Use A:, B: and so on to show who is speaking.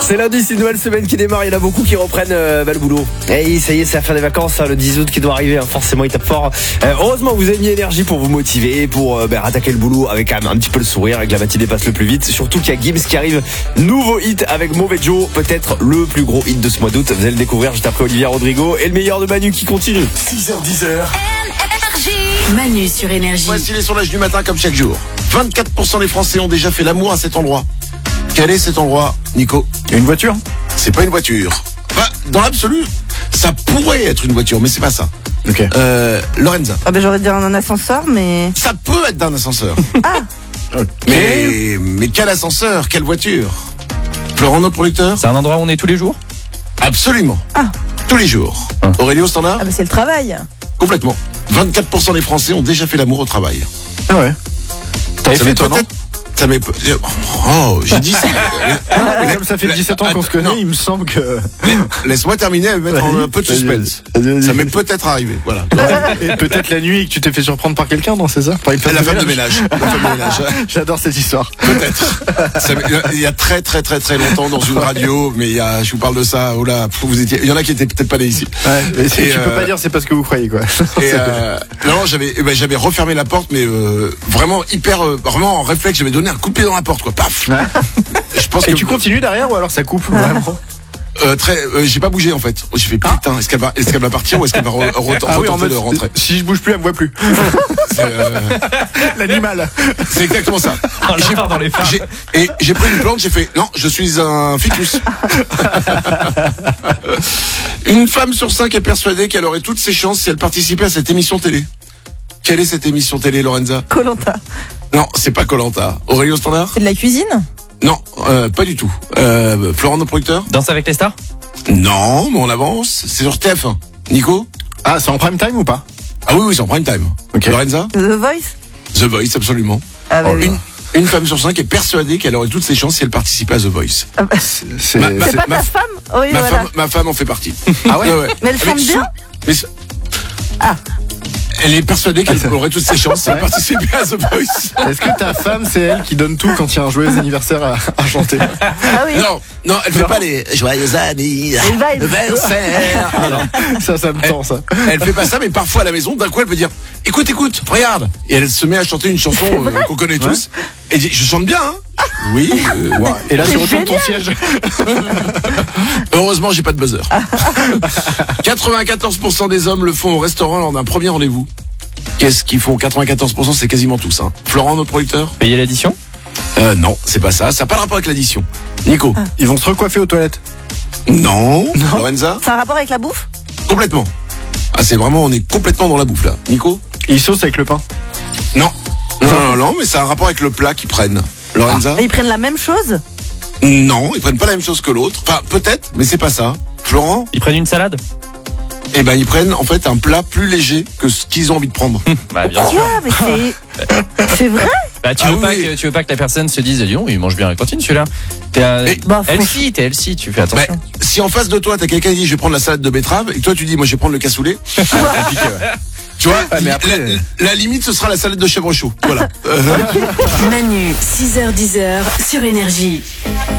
A: C'est lundi, c'est une nouvelle semaine qui démarre. Il y en a beaucoup qui reprennent le boulot. Et ça y est, c'est la fin des vacances, le 10 août qui doit arriver. Forcément, il tape fort. Heureusement, vous avez mis énergie pour vous motiver, pour attaquer le boulot avec quand même un petit peu le sourire, avec la matinée passe le plus vite. Surtout qu'il y a Gims qui arrive. Nouveau hit avec Mauvais Joe, peut-être le plus gros hit de ce mois d'août. Vous allez le découvrir juste après Olivia Rodrigo et le meilleur de Manu qui continue.
B: 6h10. Manu sur Énergie.
C: Voici les sondages du matin comme chaque jour. 24% des Français ont déjà fait l'amour à cet endroit. Quel est cet endroit, Nico?
D: Une voiture?
C: C'est pas une voiture. Bah, dans l'absolu, ça pourrait être une voiture, mais c'est pas ça.
D: Ok.
C: Lorenza.
E: Ah ben j'aurais dit un ascenseur, mais...
C: Ça peut être d'un ascenseur.
E: Ah.
C: Mais quel ascenseur? Quelle voiture? Florent, notre producteur?
D: C'est un endroit où on est tous les jours?
C: Absolument.
E: Ah.
C: Tous les jours. Aurélio, standard?
E: Ah ben c'est le travail.
C: Complètement. 24% des Français ont déjà fait l'amour au travail.
D: Ah ouais. T'avais
C: Ça
D: fait
C: m'est
D: toi, non?
C: peut-être... Ça m'est... Oh, j'ai dit ça.
D: Mais comme ça fait 17 ans qu'on se connaît,
C: non.
D: il me semble que...
C: Laisse-moi terminer et mettre un peu de suspense. Ça m'est peut-être arrivé, voilà.
D: Et peut-être la nuit que tu t'es fait surprendre par quelqu'un, non, c'est ça? Par une
C: La femme de ménage. La femme de ménage.
D: J'adore cette histoire.
C: Peut-être. Il y a très longtemps dans une radio, mais je vous parle de ça, oh là, il y en a qui étaient peut-être pas nés ici.
D: Ouais, mais tu peux pas dire c'est parce que vous croyez, quoi.
C: Et non, j'avais refermé la porte, mais vraiment vraiment en réflexe, j'avais donné un coup de pied dans la porte, quoi. Paf.
D: Ouais.
C: Je pense
D: Et
C: que
D: tu continues derrière ou alors ça coupe vraiment?
C: j'ai pas bougé en fait. J'ai fait putain, est-ce qu'elle va partir ou est-ce qu'elle va retenter de rentrer?
D: Si je bouge plus, elle me voit plus. L'animal.
C: C'est exactement ça. J'ai pris une plante, j'ai fait non, je suis un ficus. Une femme sur 5 est persuadée qu'elle aurait toutes ses chances si elle participait à cette émission télé. Quelle est cette émission télé, Lorenza?
E: Koh-Lanta.
C: Non, c'est pas Koh-Lanta. Aurélio Standard?
E: C'est de la cuisine?
C: Non, pas du tout. Florent, notre producteur?
F: Danse avec les stars?
C: Non, mais on avance. C'est sur TF1. Nico?
D: Ah, c'est en prime time ou pas?
C: Ah oui, c'est en prime time.
D: Ok.
C: Lorenza?
E: The Voice?
C: The Voice, absolument.
E: Ah bah oui.
C: Une femme sur 5 est persuadée qu'elle aurait toutes ses chances si elle participait à The Voice.
E: Ah bah,
D: C'est
E: c'est pas ta femme? Oui, voilà.
C: Ma femme en fait partie.
D: Ah ouais?
E: Mais elle chante bien?
C: Elle est persuadée qu'elle aurait toutes ses chances si elle participait à The Voice.
D: Est-ce que ta femme, c'est elle qui donne tout quand il y a un joyeux anniversaire à chanter?
E: Ah oui.
C: Non, elle fait pas les joyeux anniversaire.
D: Ça me tend, ça.
C: Elle fait pas ça, mais parfois à la maison, d'un coup, elle peut dire écoute, regarde. Et elle se met à chanter une chanson qu'on connaît tous. Et dit je chante bien, hein? Oui.
D: Et là, tu
E: C'est
D: retournes ton
E: génial.
D: siège.
C: Heureusement, j'ai pas de buzzer. 94% des hommes le font au restaurant lors d'un premier rendez-vous. Qu'est-ce qu'ils font? 94%, c'est quasiment tous. Hein. Florent, notre producteur?
F: Payer l'addition?
C: Non, c'est pas ça. Ça n'a pas de rapport avec l'addition. Nico?
D: Ils vont se recoiffer aux toilettes.
C: Non. Lorenza?
E: C'est un rapport avec la bouffe?
C: Complètement. Ah, c'est vraiment, on est complètement dans la bouffe là. Nico?
D: Ils saucent avec le pain.
C: Non, mais ça a un rapport avec le plat qu'ils prennent. Lorenza?
E: Et ils prennent la même chose?
C: Non, ils prennent pas la même chose que l'autre. Enfin, peut-être, mais c'est pas ça. Florent?
F: Ils prennent une salade?
C: Eh ben, ils prennent en fait un plat plus léger que ce qu'ils ont envie de prendre.
F: Bah, bien sûr.
E: Quoi? Mais c'est vrai?
F: Bah, tu veux pas que la personne se dise, dis donc, il mange bien la cantine, celui-là.
E: Bah,
F: t'es LC, tu fais attention.
C: Bah, si en face de toi, t'as quelqu'un qui dit je vais prendre la salade de betterave, et que toi tu dis moi je vais prendre le cassoulet, tu vois,
D: mais après,
C: la limite ce sera la salade de chèvre chaud. Voilà.
B: Manu, 6h10 sur Énergie.